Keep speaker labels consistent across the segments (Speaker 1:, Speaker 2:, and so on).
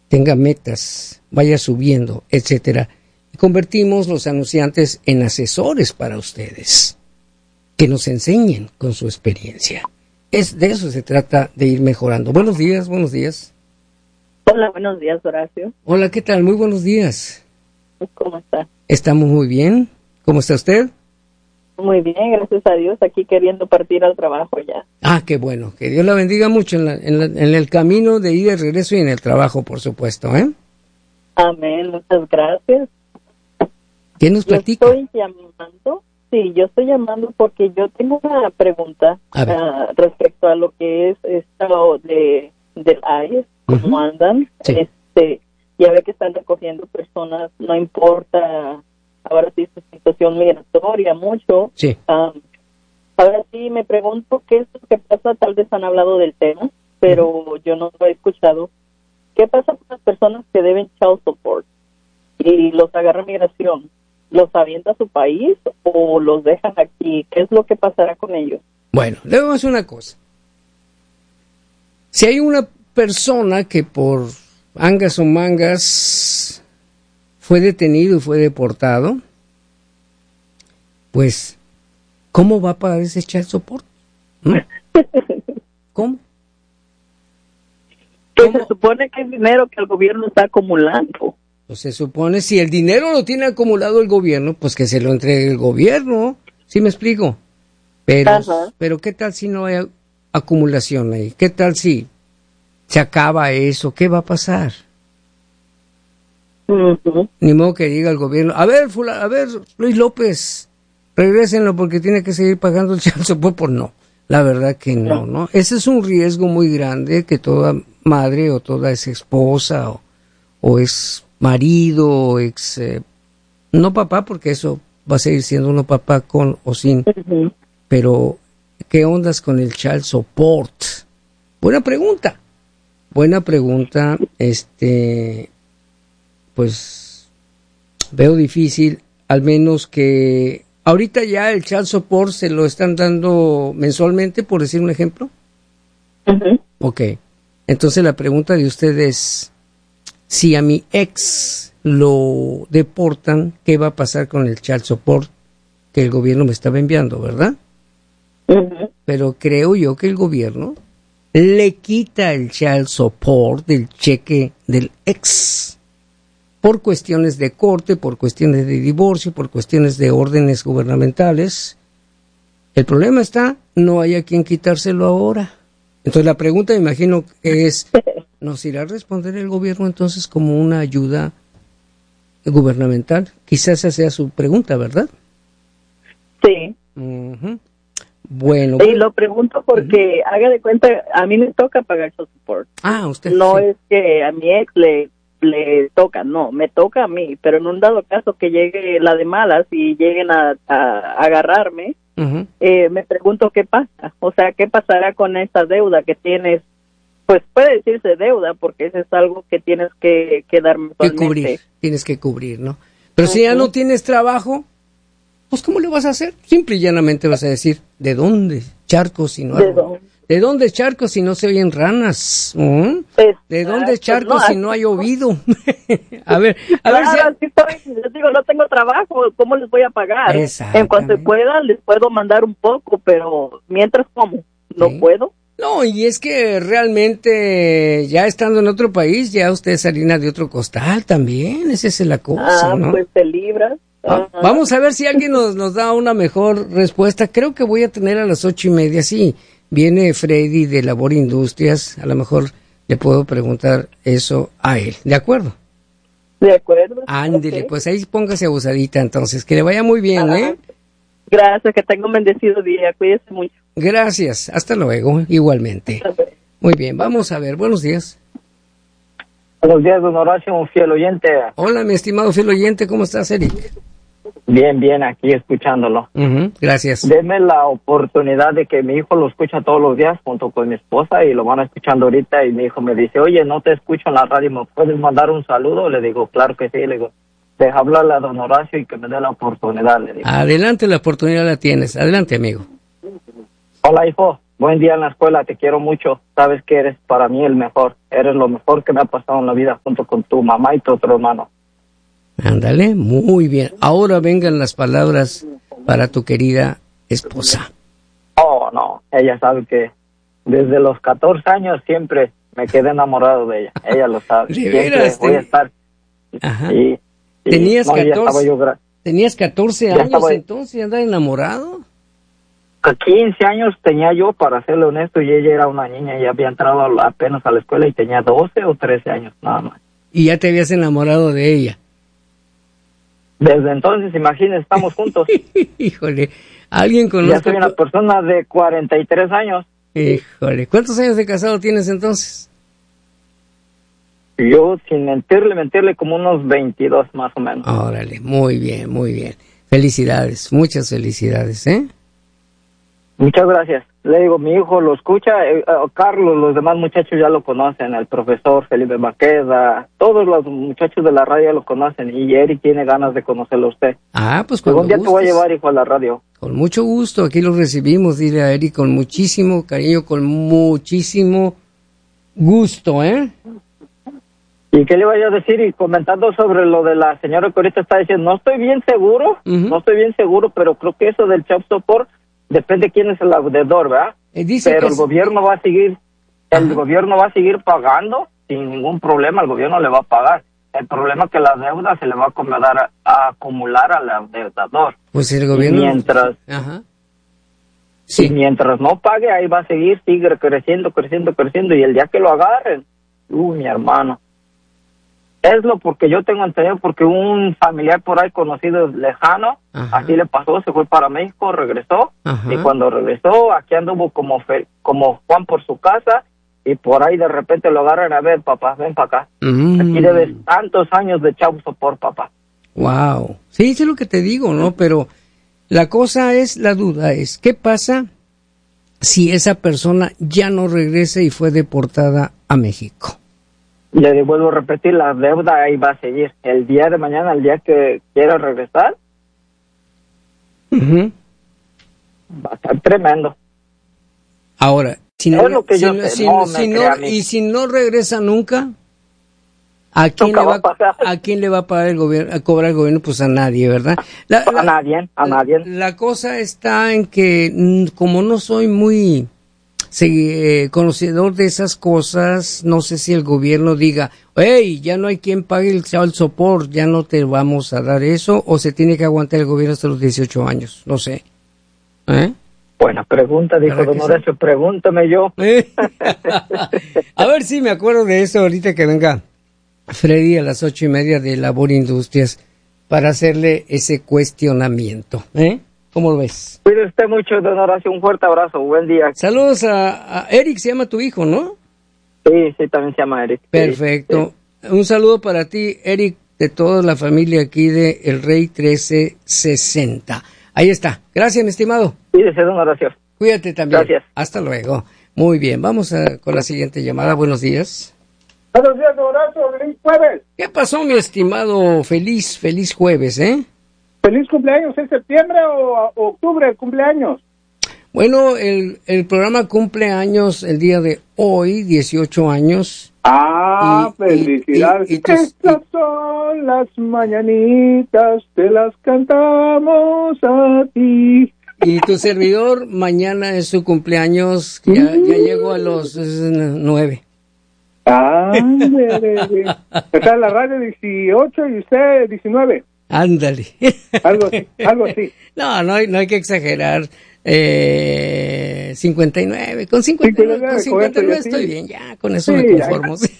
Speaker 1: tenga metas, vaya subiendo, etcétera. Y convertimos los anunciantes en asesores para ustedes, que nos enseñen con su experiencia. De eso se trata, de ir mejorando. Buenos días, buenos días.
Speaker 2: Hola, buenos días, Horacio.
Speaker 1: Hola, ¿qué tal? Muy buenos días.
Speaker 2: ¿Cómo está?
Speaker 1: Estamos muy bien. ¿Cómo está usted?
Speaker 2: Muy bien, gracias a Dios, aquí queriendo partir al trabajo ya.
Speaker 1: Ah, qué bueno. Que Dios la bendiga mucho en el camino de ida y regreso y en el trabajo, por supuesto, ¿eh?
Speaker 2: Amén, muchas gracias.
Speaker 1: ¿Quién nos platica?
Speaker 2: Yo estoy llamando porque yo tengo una pregunta respecto a lo que es esto del ICE, cómo andan.
Speaker 1: Sí.
Speaker 2: Ya ve que están recogiendo personas, no importa, ahora sí su situación migratoria, mucho.
Speaker 1: Sí.
Speaker 2: Ahora sí me pregunto qué es lo que pasa, tal vez han hablado del tema, pero yo no lo he escuchado. ¿Qué pasa con las personas que deben child support y los agarra migración? ¿Los avienta a su país o los dejan aquí? ¿Qué es lo que pasará con ellos?
Speaker 1: Bueno, le voy a decir una cosa. Si hay una persona que por angas o mangas fue detenido y fue deportado, pues, ¿cómo va a pagar ese child support? ¿Cómo?
Speaker 2: Pues se supone que es dinero que el gobierno está acumulando.
Speaker 1: Pues se supone, si el dinero lo tiene acumulado el gobierno, pues que se lo entregue el gobierno. ¿Sí me explico? Pero ¿qué tal si no hay acumulación ahí? ¿Qué tal si se acaba eso? ¿Qué va a pasar? Ni modo que diga el gobierno, a ver, Luis López, regrésenlo porque tiene que seguir pagando el child support. Pues no, la verdad que no. Ese es un riesgo muy grande que toda madre o toda ex esposa o ex marido o ex... no papá, porque eso va a seguir siendo uno papá con o sin. Pero, ¿qué ondas con el child support? Buena pregunta. Pues veo difícil, al menos que ahorita ya el child support se lo están dando mensualmente, por decir un ejemplo. Ok, entonces la pregunta de usted es, si a mi ex lo deportan, ¿qué va a pasar con el child support que el gobierno me estaba enviando, verdad? Pero creo yo que el gobierno le quita el child support del cheque del ex por cuestiones de corte, por cuestiones de divorcio, por cuestiones de órdenes gubernamentales. El problema está, no hay a quien quitárselo ahora. Entonces la pregunta, me imagino, es, ¿nos irá a responder el gobierno entonces como una ayuda gubernamental? Quizás esa sea su pregunta, ¿verdad?
Speaker 2: Sí.
Speaker 1: Bueno.
Speaker 2: Y lo pregunto porque, haga de cuenta, a mí me toca pagar child support.
Speaker 1: Usted
Speaker 2: no
Speaker 1: sí.
Speaker 2: Es que a mi ex le toca, no, me toca a mí, pero en un dado caso que llegue la de malas y lleguen a agarrarme, me pregunto qué pasa, o sea, qué pasará con esa deuda que tienes. Pues puede decirse deuda porque eso es algo que tienes que dar mensualmente.
Speaker 1: Tienes que cubrir, ¿no? Pero si ya no tienes trabajo, pues ¿cómo le vas a hacer? Simple y llanamente vas a decir, ¿de dónde charcos si no hay? ¿De dónde charcos si no se oyen ranas? ¿De dónde charcos si no hay oído? a ver si...
Speaker 2: Les digo, no tengo trabajo, ¿cómo les voy a pagar? En cuanto pueda, les puedo mandar un poco, pero mientras, ¿cómo? ¿No puedo?
Speaker 1: No, y es que realmente ya estando en otro país, ya usted es harina de otro costal también, esa es la cosa, ¿no?
Speaker 2: Pues te libras.
Speaker 1: Vamos a ver si alguien nos da una mejor respuesta. Creo que voy a tener a las 8:30, sí. Viene Freddy de Labor Industrias, a lo mejor le puedo preguntar eso a él, ¿de acuerdo?
Speaker 2: De acuerdo.
Speaker 1: Ándele, pues ahí póngase abusadita entonces, que le vaya muy bien, ¿eh?
Speaker 2: Gracias, que tenga un bendecido día, cuídese mucho.
Speaker 1: Gracias, hasta luego, igualmente. Muy bien, vamos a ver, buenos días.
Speaker 3: Buenos días, don Horacio, un fiel oyente.
Speaker 1: Hola, mi estimado fiel oyente, ¿cómo estás, Eric?
Speaker 3: Bien, aquí escuchándolo.
Speaker 1: Gracias.
Speaker 3: Deme la oportunidad de que mi hijo lo escucha todos los días junto con mi esposa y lo van escuchando ahorita y mi hijo me dice, oye, no te escucho en la radio, ¿me puedes mandar un saludo? Le digo, claro que sí, le digo, deja hablarle a don Horacio y que me dé la oportunidad, le digo.
Speaker 1: Adelante, la oportunidad la tienes, adelante, amigo.
Speaker 3: Hola, hijo. buen día en la escuela, te quiero mucho, sabes que eres para mí el mejor, eres lo mejor que me ha pasado en la vida junto con tu mamá y tu otro hermano.
Speaker 1: Ándale, muy bien. Ahora vengan las palabras para tu querida esposa.
Speaker 3: Oh, no, ella sabe que desde los 14 años siempre me quedé enamorado de ella, ella lo sabe.
Speaker 1: ¿De veras?
Speaker 3: Voy a estar.
Speaker 1: Ajá.
Speaker 3: Sí,
Speaker 1: ¿Tenías,
Speaker 3: no,
Speaker 1: 14, ¿Tenías 14 años
Speaker 3: estaba...
Speaker 1: entonces y andar enamorado?
Speaker 3: 15 años tenía yo, para serle honesto, y ella era una niña y había entrado apenas a la escuela y tenía 12 o 13 años, nada más.
Speaker 1: Y ya te habías enamorado de ella.
Speaker 3: Desde entonces, imagínense, estamos juntos.
Speaker 1: Híjole, alguien con...
Speaker 3: Ya soy una persona de 43 años.
Speaker 1: Híjole, ¿cuántos años de casado tienes entonces?
Speaker 3: Yo, sin mentirle, como unos 22 más o menos.
Speaker 1: Órale, muy bien, muy bien. Felicidades, muchas felicidades, ¿eh?
Speaker 3: Muchas gracias. Le digo, mi hijo lo escucha, Carlos, los demás muchachos ya lo conocen, el profesor Felipe Maqueda, todos los muchachos de la radio lo conocen, y Eric tiene ganas de conocerlo a usted.
Speaker 1: Ah, pues cuando
Speaker 3: algún día te voy a llevar, hijo, a la radio.
Speaker 1: Con mucho gusto, aquí lo recibimos, dile a Eric, con muchísimo cariño, con muchísimo gusto, ¿eh?
Speaker 3: ¿Y qué le vaya a decir? Y comentando sobre lo de la señora que ahorita está diciendo, no estoy bien seguro, pero creo que eso del child support depende quién es el deudor, ¿verdad? Pero el gobierno va a seguir, gobierno va a seguir pagando sin ningún problema, el gobierno le va a pagar. El problema es que la deuda se le va a acumular al deudor.
Speaker 1: Pues el gobierno...
Speaker 3: Y mientras no pague, ahí va a seguir, sigue creciendo, y el día que lo agarren, mi hermano. Es lo porque yo tengo entendido, porque un familiar por ahí conocido lejano, así le pasó, se fue para México, regresó, y cuando regresó, aquí anduvo como Juan por su casa, y por ahí de repente lo agarran, a ver, papá, ven para acá. Aquí debes tantos años de child support, papá.
Speaker 1: Wow. Sí, es lo que te digo, ¿no? Pero la cosa es, la duda es, ¿qué pasa si esa persona ya no regresa y fue deportada a México?
Speaker 3: Le vuelvo a repetir, la deuda ahí va a seguir. El día de mañana, el día que quiera regresar, va a estar tremendo.
Speaker 1: Ahora, si no regresa nunca, ¿a quién le va a pagar el gobierno, a cobrar el gobierno? Pues a nadie, ¿verdad?
Speaker 3: A nadie.
Speaker 1: La cosa está en que, como no soy muy conocedor de esas cosas, no sé si el gobierno diga, hey, ya no hay quien pague el child support, ya no te vamos a dar eso, o se tiene que aguantar el gobierno hasta los 18 años, no sé.
Speaker 3: Buena pregunta, dijo don Horacio, pregúntame yo.
Speaker 1: A ver si me acuerdo de eso ahorita que venga Freddy a las 8:30 de Labor Industrias para hacerle ese cuestionamiento, ¿Cómo lo ves?
Speaker 3: Cuide usted mucho, don Horacio, un fuerte abrazo, buen día.
Speaker 1: Saludos a Eric, se llama tu hijo, ¿no?
Speaker 3: Sí, también se llama Eric.
Speaker 1: Perfecto. Sí. Un saludo para ti, Eric, de toda la familia aquí de El Rey 1360. Ahí está. Gracias, mi estimado.
Speaker 3: Cuídese, don Horacio.
Speaker 1: Cuídate también.
Speaker 3: Gracias.
Speaker 1: Hasta luego. Muy bien, vamos con la siguiente llamada. Buenos días.
Speaker 4: Buenos días, don Horacio. Feliz jueves.
Speaker 1: ¿Qué pasó, mi estimado? Feliz jueves,
Speaker 4: ¿Feliz cumpleaños en septiembre o octubre el cumpleaños?
Speaker 1: Bueno, el programa cumple años el día de hoy, 18 años.
Speaker 4: Felicidades. Estas son las mañanitas, te las cantamos a ti.
Speaker 1: Y tu servidor, mañana es su cumpleaños, ya llegó a los 9.
Speaker 4: Está en la radio 18 y usted 19.
Speaker 1: Ándale.
Speaker 4: Algo así.
Speaker 1: No hay que exagerar. 59. Con 59 estoy bien, ya, con eso me conformo.
Speaker 4: Sí.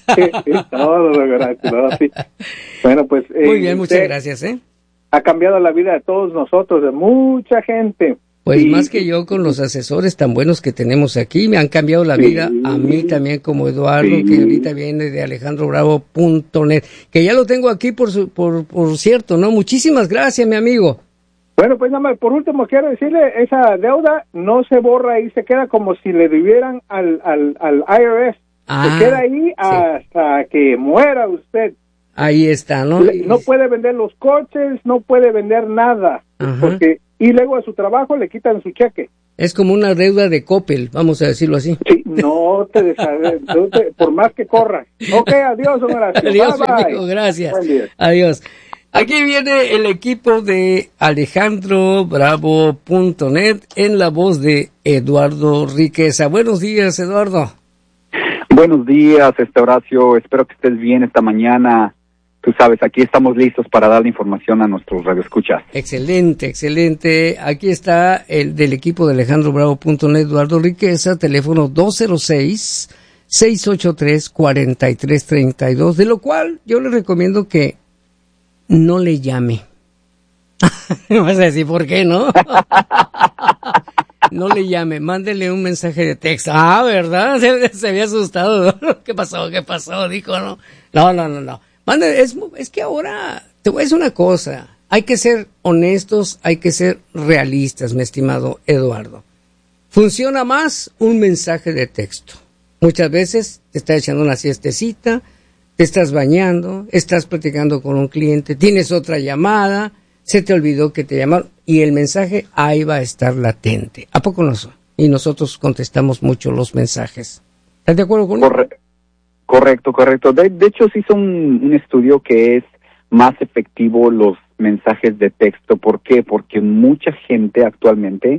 Speaker 4: Bueno, pues.
Speaker 1: Muy bien, muchas gracias,
Speaker 4: Ha cambiado la vida de todos nosotros, de mucha gente.
Speaker 1: Pues más que yo, con los asesores tan buenos que tenemos aquí, me han cambiado la vida a mí también, como Eduardo, que ahorita viene de alejandrobravo.net, que ya lo tengo aquí por cierto, ¿no? Muchísimas gracias, mi amigo.
Speaker 4: Bueno, pues nada más, por último quiero decirle, esa deuda no se borra y se queda como si le debieran al IRS. Se queda ahí hasta que muera usted.
Speaker 1: Ahí está, ¿no?
Speaker 4: No puede vender los coches, no puede vender nada, porque y luego a su trabajo le quitan su cheque.
Speaker 1: Es como una deuda de Coppel, vamos a decirlo así.
Speaker 4: Sí, no te deshagas, por más que corras. Ok, adiós, don Horacio.
Speaker 1: Adiós,
Speaker 4: Bye, bye.
Speaker 1: amigo, gracias.
Speaker 4: Buen día.
Speaker 1: Adiós. Aquí viene el equipo de AlejandroBravo.net en la voz de Eduardo Riqueza. Buenos días, Eduardo.
Speaker 5: Buenos días, Horacio. Espero que estés bien esta mañana. Tú sabes, aquí estamos listos para dar la información a nuestros radioescuchas.
Speaker 1: Excelente, excelente. Aquí está el del equipo de AlejandroBravo.net, Eduardo Riqueza, teléfono 206-683-4332, de lo cual yo le recomiendo que no le llame. Vas a decir, ¿por qué no? No le llame, mándele un mensaje de texto. Ah, ¿verdad? Se había asustado. ¿Qué pasó? Dijo, no. No. Mándele, es que ahora, te voy a decir una cosa. Hay que ser honestos, hay que ser realistas, mi estimado Eduardo. Funciona más un mensaje de texto. Muchas veces te estás echando una siestecita, te estás bañando, estás platicando con un cliente, tienes otra llamada, se te olvidó que te llamaron y el mensaje ahí va a estar latente. ¿A poco no son? Y nosotros contestamos mucho los mensajes. ¿Estás de acuerdo conmigo?
Speaker 5: Correcto. De hecho, se hizo un estudio que es más efectivo los mensajes de texto. ¿Por qué? Porque mucha gente actualmente,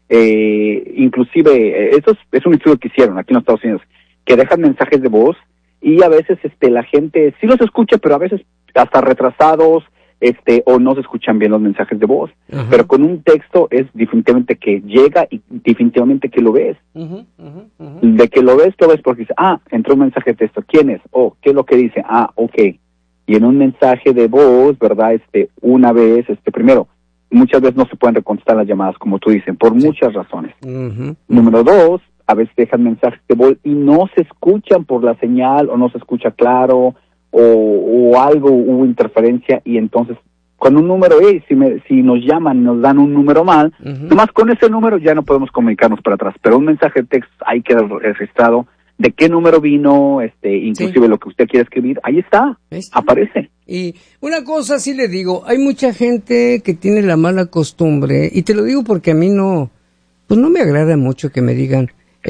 Speaker 5: inclusive, eso es un estudio que hicieron aquí en los Estados Unidos, que dejan mensajes de voz y a veces la gente sí los escucha, pero a veces hasta retrasados, o no se escuchan bien los mensajes de voz. Uh-huh. Pero con un texto es definitivamente que llega y definitivamente que lo ves. Uh-huh. De que lo ves porque dice, entró un mensaje de texto. ¿Quién es? ¿Qué es lo que dice? Ok. Y en un mensaje de voz, ¿verdad? Una vez, primero, muchas veces no se pueden recontestar las llamadas, como tú dices, por muchas razones. Uh-huh. Número 2, a veces dejan mensajes de voz y no se escuchan por la señal o no se escucha claro, o algo, hubo interferencia, y entonces con un número, si nos llaman, nos dan un número mal, nomás con ese número ya no podemos comunicarnos para atrás, pero un mensaje de texto ahí queda registrado de qué número vino, inclusive lo que usted quiere escribir, ahí está, aparece.
Speaker 1: Y una cosa sí le digo, hay mucha gente que tiene la mala costumbre, y te lo digo porque a mí no me agrada mucho que me digan,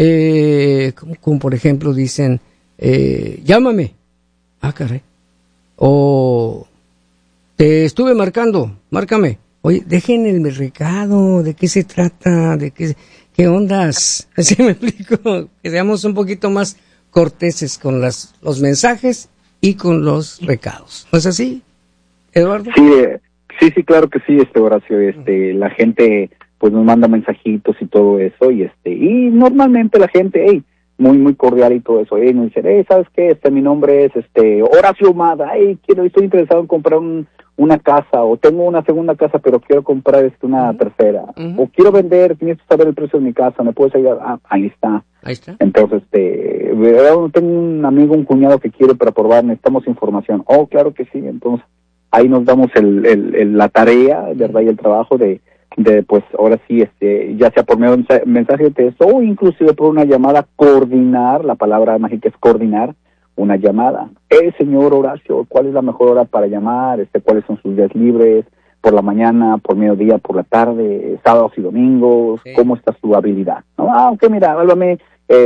Speaker 1: como por ejemplo dicen, llámame. Caray. O te estuve marcando, márcame. Oye, dejen el recado, ¿de qué se trata? ¿De qué ondas? Así me explico, que seamos un poquito más corteses con los mensajes y con los recados. ¿No es así, Eduardo?
Speaker 5: Sí, claro que sí, Horacio. La gente pues nos manda mensajitos y todo eso, y normalmente la gente, muy muy cordial y todo eso, nos dice, ¿sabes qué? Mi nombre es Horacio Humada, estoy interesado en comprar una casa, o tengo una segunda casa pero quiero comprar una tercera, o quiero vender, necesito saber el precio de mi casa, ¿me puedes ayudar? Ahí está. Entonces, tengo un amigo, un cuñado que quiere para probar, necesitamos información. Claro que sí. Entonces ahí nos damos la tarea, ¿verdad? Y el trabajo de pues ahora sí, ya sea por medio de un mensaje de texto o inclusive por una llamada, coordinar, la palabra mágica es coordinar una llamada. Señor Horacio, ¿cuál es la mejor hora para llamar? ¿Cuáles son sus días libres? ¿Por la mañana, por mediodía, por la tarde, sábados y domingos? Sí. ¿Cómo está su habilidad? Mira, háblame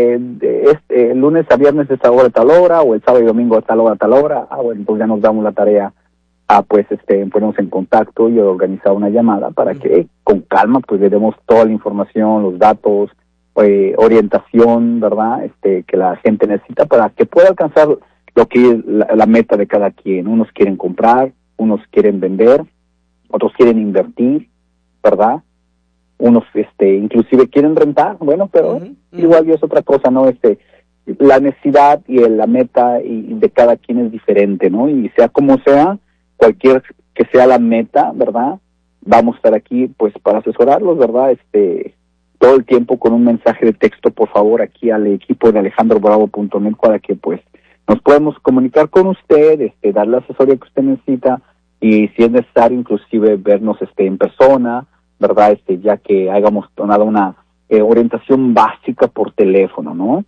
Speaker 5: lunes a viernes de esta hora a tal hora, o el sábado y domingo a tal hora. Bueno, pues ya nos damos la tarea ponernos en contacto y organizar una llamada para que con calma pues le demos toda la información, los datos, orientación, ¿verdad? Que la gente necesita para que pueda alcanzar lo que es la meta de cada quien. Unos quieren comprar, unos quieren vender, otros quieren invertir, ¿verdad? Unos inclusive quieren rentar, bueno, pero igual es otra cosa, ¿no? La necesidad y la meta y de cada quien es diferente, ¿no? Y sea como sea, cualquier que sea la meta, ¿verdad? Vamos a estar aquí, pues, para asesorarlos, ¿verdad? Todo el tiempo con un mensaje de texto, por favor, aquí al equipo de AlejandroBravo.net, para que, pues, nos podemos comunicar con usted, dar la asesoría que usted necesita, y si es necesario, inclusive, vernos, en persona, ¿verdad? Ya que hayamos tomado una orientación básica por teléfono, ¿no?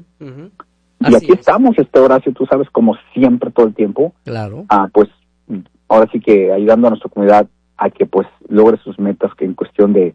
Speaker 5: Y aquí estamos, Horacio, tú sabes, como siempre, todo el tiempo.
Speaker 1: Claro.
Speaker 5: Pues, ahora sí que ayudando a nuestra comunidad a que pues logre sus metas, que en cuestión de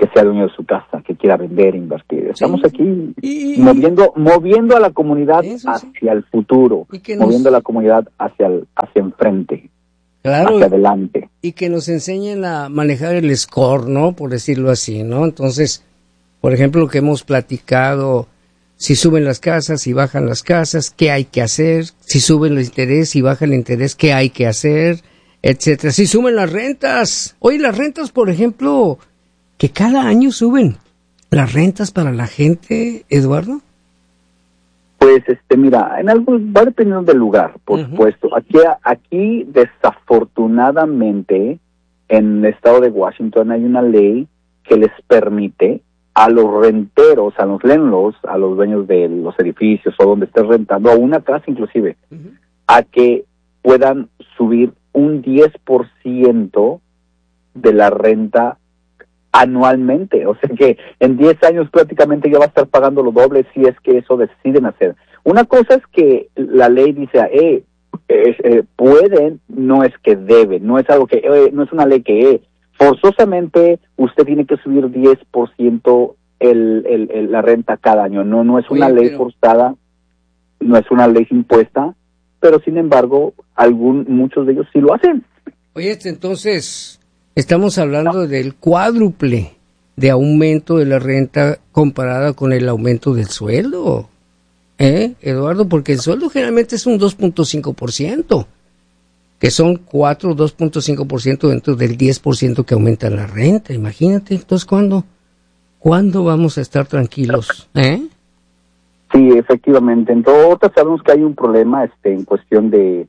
Speaker 5: que sea dueño de su casa, que quiera vender, invertir. Estamos aquí moviendo a la comunidad hacia el futuro, moviendo a la comunidad hacia enfrente, hacia adelante.
Speaker 1: Y que nos enseñen a manejar el score, ¿no? Por decirlo así, ¿no? Entonces, por ejemplo, lo que hemos platicado, si suben las casas, si bajan las casas, ¿qué hay que hacer? Si suben el interés, si baja el interés, ¿qué hay que hacer? Etcétera. Si suben las rentas. Oye, las rentas, por ejemplo, que cada año suben las rentas para la gente, Eduardo.
Speaker 5: Pues, mira, va dependiendo del lugar, por supuesto. Aquí, desafortunadamente, en el estado de Washington hay una ley que les permite a los renteros, a los landlords, a los dueños de los edificios o donde estés rentando, a una casa inclusive, a que puedan subir un 10% de la renta anualmente. O sea que en 10 años prácticamente ya va a estar pagando lo doble si es que eso deciden hacer. Una cosa es que la ley dice, pueden, no es que deben, no es algo que, no es una ley que forzosamente usted tiene que subir 10% la renta cada año. No es una ley forzada, no es una ley impuesta, pero sin embargo, muchos de ellos sí lo hacen.
Speaker 1: Oye, entonces, estamos hablando del cuádruple de aumento de la renta comparada con el aumento del sueldo, Eduardo, porque el sueldo generalmente es un 2.5%. que son 2.5% dentro del 10% que aumenta la renta. Imagínate, entonces, ¿cuándo vamos a estar tranquilos?
Speaker 5: Sí, efectivamente. Entonces, sabemos que hay un problema en cuestión de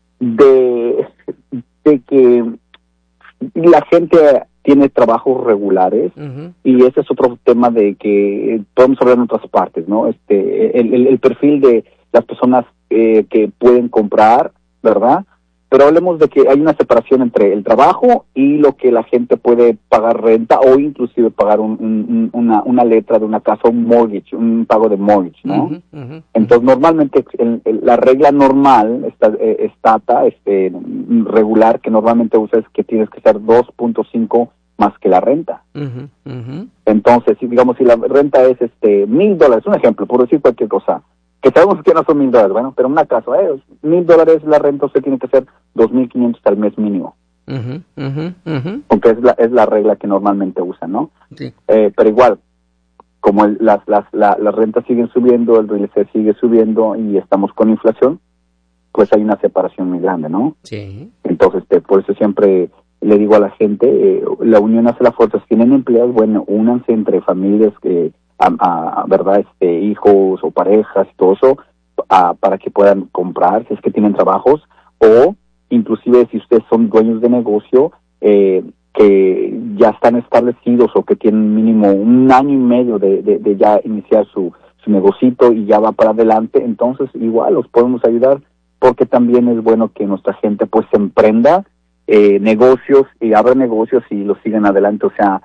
Speaker 5: que la gente tiene trabajos regulares, y ese es otro tema de que podemos hablar en otras partes, ¿no? El perfil de las personas que pueden comprar, ¿verdad? Pero hablemos de que hay una separación entre el trabajo y lo que la gente puede pagar renta o inclusive pagar una letra de una casa, un mortgage, un pago de mortgage, ¿no? Entonces, normalmente la regla normal, regular, que normalmente usa es que tienes que ser 2.5 más que la renta. Entonces, si la renta es $1,000, un ejemplo, por decir cualquier cosa, que sabemos que no son $1,000, bueno, pero en una casa, $1,000 la renta, usted tiene que ser 2,500 al mes mínimo. Porque es la regla que normalmente usan, ¿no? Sí. Pero igual, como las rentas siguen subiendo, el real estate sigue subiendo y estamos con inflación, pues hay una separación muy grande, ¿no? Sí. Entonces, por eso siempre le digo a la gente, la unión hace la fuerza. Si tienen empleados, bueno, únanse entre familias que ¿verdad? Hijos o parejas y todo eso, para que puedan comprar, si es que tienen trabajos, o inclusive si ustedes son dueños de negocio, que ya están establecidos o que tienen mínimo 1 año y medio de ya iniciar su negocito y ya va para adelante, entonces igual los podemos ayudar, porque también es bueno que nuestra gente pues emprenda negocios y abra negocios y los sigan adelante. O sea,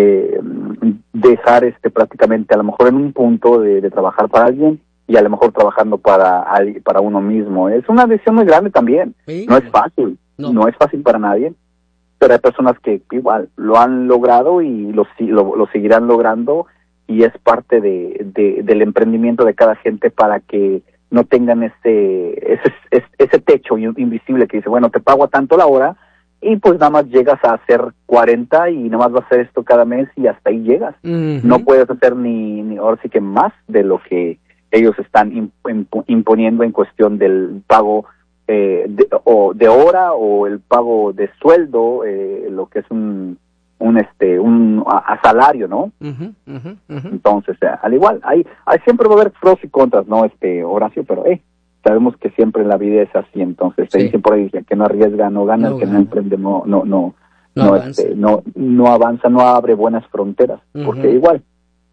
Speaker 5: dejar prácticamente a lo mejor en un punto de trabajar para alguien y a lo mejor trabajando para uno mismo. Es una decisión muy grande también. Sí. No es fácil, no es fácil para nadie, pero hay personas que igual lo han logrado y lo seguirán logrando, y es parte del emprendimiento de cada gente, para que no tengan ese techo invisible que dice, bueno, te pago a tanto la hora, y pues nada más llegas a hacer 40 y nada más vas a hacer esto cada mes y hasta ahí llegas. No puedes hacer ni ahora sí que más de lo que ellos están imponiendo en cuestión del pago de hora o el pago de sueldo, lo que es un salario, ¿no? Entonces, al igual, hay siempre va a haber pros y contras, ¿no, Horacio? Pero sabemos que siempre en la vida es así. Entonces dicen por ahí que no arriesga no gana, el que no emprende no avanza, no abre buenas fronteras, porque igual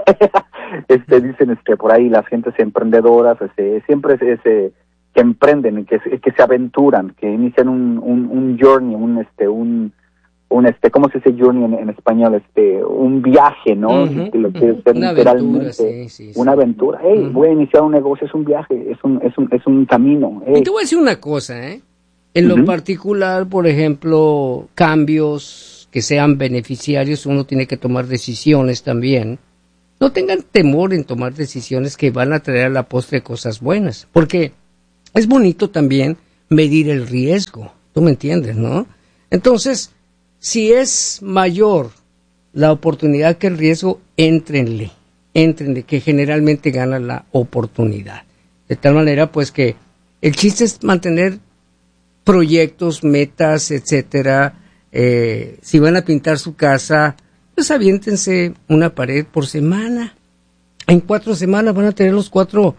Speaker 5: dicen por ahí las gentes emprendedoras siempre que emprenden, que se aventuran, que inician un journey, ¿cómo se dice journey en español? Un viaje, ¿no? Lo que es
Speaker 1: una aventura, sí.
Speaker 5: Una aventura. Voy a iniciar un negocio, es un viaje, es un camino.
Speaker 1: Y te voy a decir una cosa, En lo particular, por ejemplo, cambios que sean beneficiarios, uno tiene que tomar decisiones también. No tengan temor en tomar decisiones que van a traer a la postre cosas buenas, porque es bonito también medir el riesgo, tú me entiendes, ¿no? Entonces, si es mayor la oportunidad que el riesgo, éntrenle, que generalmente gana la oportunidad. De tal manera, pues, que el chiste es mantener proyectos, metas, etcétera. Si van a pintar su casa, pues aviéntense una pared por semana. En 4 semanas van a tener los cuatro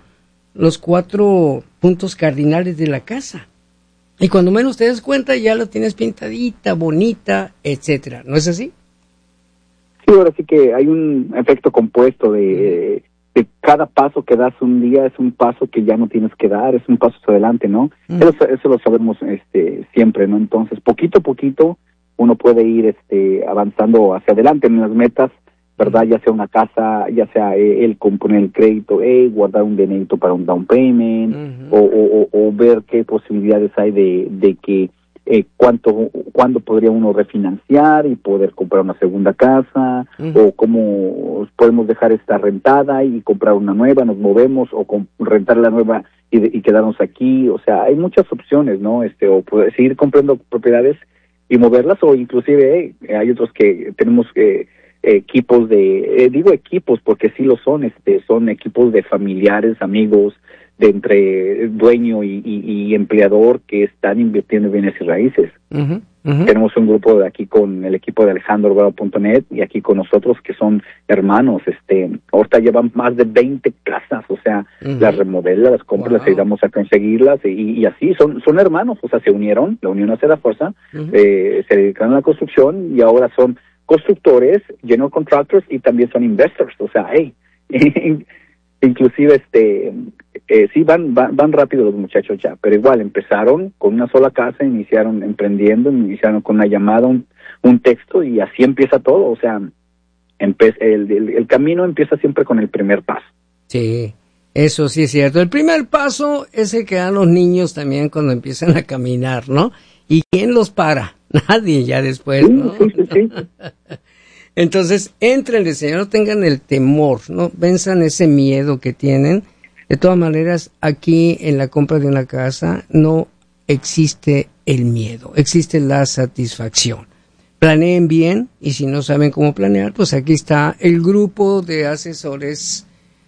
Speaker 1: puntos cardinales de la casa. Y cuando menos te des cuenta, ya la tienes pintadita, bonita, etcétera. ¿No es así?
Speaker 5: Sí, ahora sí que hay un efecto compuesto de cada paso que das un día es un paso que ya no tienes que dar, es un paso hacia adelante, ¿no? Eso lo sabemos siempre, ¿no? Entonces, poquito a poquito uno puede ir avanzando hacia adelante en las metas, ¿verdad? Ya sea una casa, ya sea el componer el crédito, guardar un dinerito para un down payment, o ver qué posibilidades hay de que cuándo podría uno refinanciar y poder comprar una segunda casa, o cómo podemos dejar esta rentada y comprar una nueva, nos movemos, o rentar la nueva y quedarnos aquí. O sea, hay muchas opciones, ¿no? O poder seguir comprando propiedades y moverlas, o inclusive hay otros que tenemos equipos digo equipos porque sí lo son, son equipos de familiares, amigos, de entre dueño y empleador que están invirtiendo en bienes y raíces. Tenemos un grupo de aquí con el equipo de AlejandroBravo.net y aquí con nosotros que son hermanos. Ahorita llevan más de 20 casas, o sea, las remodela, las compra, las ayudamos a conseguirlas y así son hermanos, o sea, se unieron, la unión hace la fuerza, se dedican a la construcción y ahora son constructores, general contractors y también son investors, o sea, inclusive sí van rápido los muchachos ya, pero igual empezaron con una sola casa, iniciaron emprendiendo, iniciaron con una llamada, un texto, y así empieza todo. O sea, el camino empieza siempre con el primer paso. Sí,
Speaker 1: eso sí es cierto. El primer paso es el que dan los niños también cuando empiezan a caminar, ¿no? ¿Y quién los para? Nadie ya después, ¿no? Sí. Entonces, éntrenle, señor, no tengan el temor, no venzan ese miedo que tienen. De todas maneras, aquí en la compra de una casa no existe el miedo, existe la satisfacción. Planeen bien, y si no saben cómo planear, pues aquí está el grupo de asesores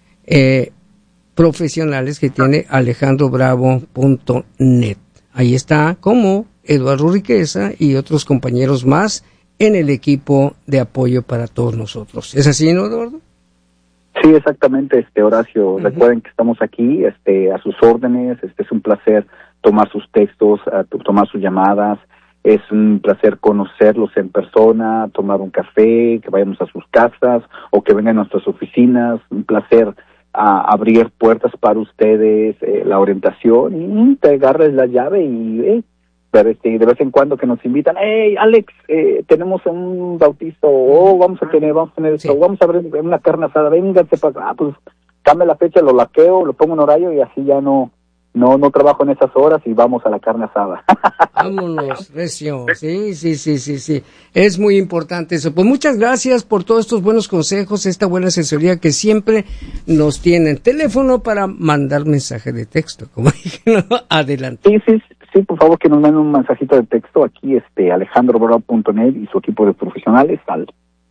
Speaker 1: profesionales que tiene AlejandroBravo.net. Ahí está, como Eduardo Riqueza y otros compañeros más en el equipo de apoyo para todos nosotros. ¿Es así, no, Eduardo?
Speaker 5: Sí, exactamente, Horacio. Recuerden que estamos aquí, a sus órdenes. Es un placer tomar sus textos, tomar sus llamadas. Es un placer conocerlos en persona, tomar un café, que vayamos a sus casas o que vengan a nuestras oficinas. Un placer abrir puertas para ustedes, la orientación, y te agarres la llave y de vez en cuando que nos invitan, hey Alex, tenemos un bautizo, vamos a tener
Speaker 1: sí,
Speaker 5: esto, vamos a abrir una carne asada, vénganse para pues cambia la fecha, lo laqueo, lo pongo en horario y así ya no trabajo en esas horas y vamos a la carne asada.
Speaker 1: Vámonos, recio. Sí. Es muy importante eso. Pues muchas gracias por todos estos buenos consejos, esta buena asesoría que siempre nos tienen. Teléfono para mandar mensaje de texto, como dije, ¿no? Adelante.
Speaker 5: Sí, por favor que nos manden un mensajito de texto aquí, AlejandroBravo.net y su equipo de profesionales al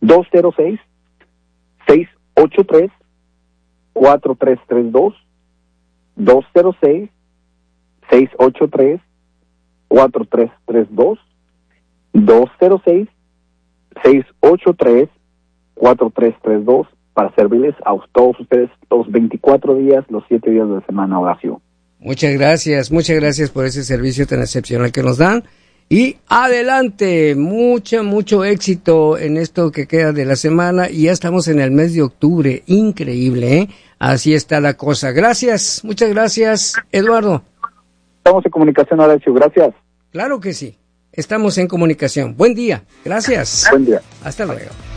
Speaker 5: 206-683-4332, 206-683-4332, 206-683-4332, para servirles a todos ustedes los 24 días, los 7 días de la semana, Horacio.
Speaker 1: Muchas gracias por ese servicio tan excepcional que nos dan. Y adelante, mucho éxito en esto que queda de la semana, y ya estamos en el mes de octubre, increíble, ¿eh? Así está la cosa. Gracias, muchas gracias, Eduardo.
Speaker 5: Estamos en comunicación, Horacio, gracias.
Speaker 1: Claro que sí, estamos en comunicación. Buen día, gracias.
Speaker 5: Buen día.
Speaker 1: Hasta luego.